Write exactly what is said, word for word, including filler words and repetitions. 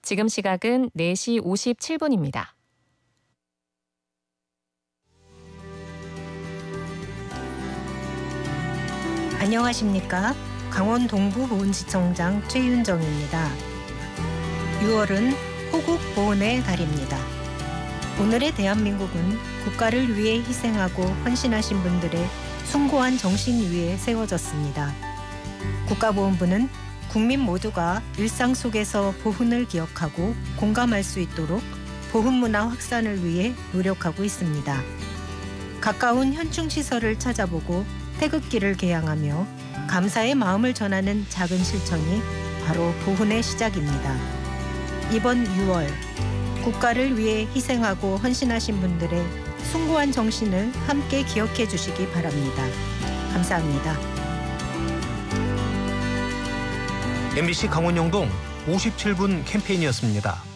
지금 시각은 네 시 오십칠 분입니다. 안녕하십니까? 강원 동부보훈지청장 최윤정입니다. 유월은 호국보훈의 달입니다. 오늘의 대한민국은 국가를 위해 희생하고 헌신하신 분들의 숭고한 정신 위에 세워졌습니다. 국가보훈부는 국민 모두가 일상 속에서 보훈을 기억하고 공감할 수 있도록 보훈 문화 확산을 위해 노력하고 있습니다. 가까운 현충시설을 찾아보고 태극기를 개양하며 감사의 마음을 전하는 작은 실천이 바로 보훈의 시작입니다. 이번 유월, 국가를 위해 희생하고 헌신하신 분들의 숭고한 정신을 함께 기억해 주시기 바랍니다. 감사합니다. 엠비씨 강원 영동 오십칠 분 캠페인이었습니다.